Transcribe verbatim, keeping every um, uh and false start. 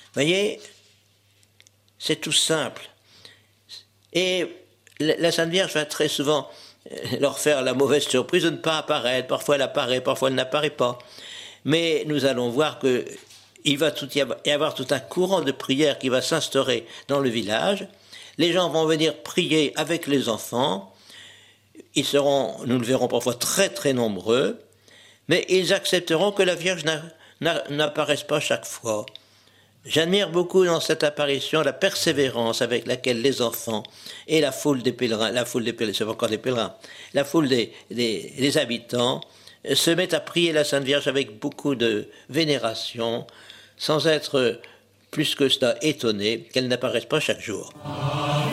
voyez, c'est tout simple. Et la Sainte Vierge va très souvent leur faire la mauvaise surprise de ne pas apparaître. Parfois elle apparaît, parfois elle n'apparaît pas. Mais nous allons voir qu'il va tout y, avoir, y avoir tout un courant de prière qui va s'instaurer dans le village. Les gens vont venir prier avec les enfants. Ils seront, nous le verrons parfois, très très nombreux. Mais ils accepteront que la Vierge n'apparaisse pas chaque fois. J'admire beaucoup dans cette apparition la persévérance avec laquelle les enfants et la foule des pèlerins, la foule des pèlerins, c'est pas encore des pèlerins, la foule des, des, des habitants se mettent à prier la Sainte Vierge avec beaucoup de vénération, sans être plus que cela étonnés qu'elle n'apparaisse pas chaque jour.